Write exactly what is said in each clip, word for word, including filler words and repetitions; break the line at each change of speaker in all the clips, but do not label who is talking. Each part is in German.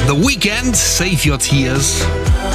The Weeknd, Save Your Tears.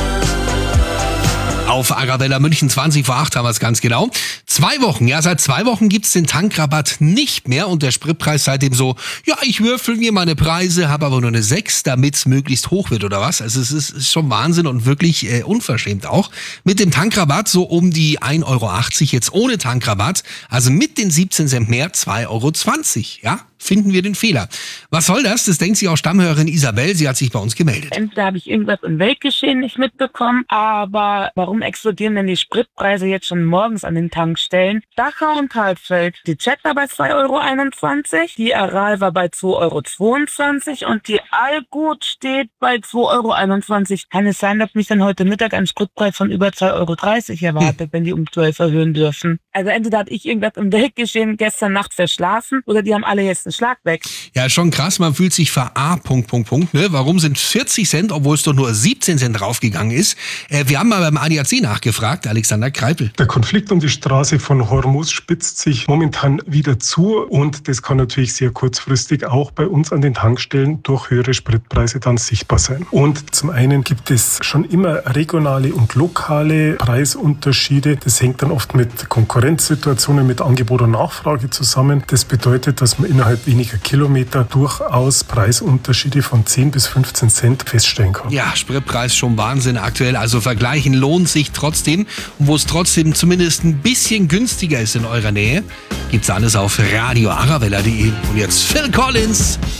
Auf Arabella München, zwanzig vor acht haben wir es ganz genau. Zwei Wochen, ja, seit zwei Wochen gibt's den Tankrabatt nicht mehr und der Spritpreis seitdem so, ja, ich würfel mir meine Preise, habe aber nur eine sechs, damit's möglichst hoch wird oder was. Also es ist, ist schon Wahnsinn und wirklich äh, unverschämt auch. Mit dem Tankrabatt so um die ein Euro achtzig, jetzt ohne Tankrabatt, also mit den siebzehn Cent mehr zwei Euro zwanzig, ja. Finden wir den Fehler. Was soll das? Das denkt sich auch Stammhörerin Isabel. Sie hat sich bei uns gemeldet.
Entweder habe ich irgendwas im Weltgeschehen nicht mitbekommen, aber warum explodieren denn die Spritpreise jetzt schon morgens an den Tankstellen? Dachau und Halbfeld, die Cetta bei zwei Euro einundzwanzig, die Aral war bei zwei Euro zweiundzwanzig und die Allgut steht bei zwei Euro einundzwanzig. Kann es sein, dass mich dann heute Mittag ein Spritpreis von über zwei Euro dreißig erwartet, hm. wenn die um zwölf erhöhen dürfen? Also entweder hatte ich irgendwas im Weltgeschehen gestern Nacht verschlafen oder die haben alle jetzt einen Schlag weg.
Ja, schon krass, man fühlt sich verarscht, Punkt, Punkt, Punkt. Ne? Warum sind vierzig Cent, obwohl es doch nur siebzehn Cent draufgegangen ist? Äh, wir haben mal beim A D A C nachgefragt, Alexander Kreipel.
Der Konflikt um die Straße von Hormuz spitzt sich momentan wieder zu und das kann natürlich sehr kurzfristig auch bei uns an den Tankstellen durch höhere Spritpreise dann sichtbar sein. Und zum einen gibt es schon immer regionale und lokale Preisunterschiede. Das hängt dann oft mit Konkurrenzsituationen, mit Angebot und Nachfrage zusammen. Das bedeutet, dass man innerhalb weniger Kilometer durchaus Preisunterschiede von zehn bis fünfzehn Cent feststellen kann.
Ja, Spritpreis schon Wahnsinn aktuell. Also vergleichen lohnt sich trotzdem. Und wo es trotzdem zumindest ein bisschen günstiger ist in eurer Nähe, gibt's alles auf radio arabella punkt de. Und jetzt Phil Collins.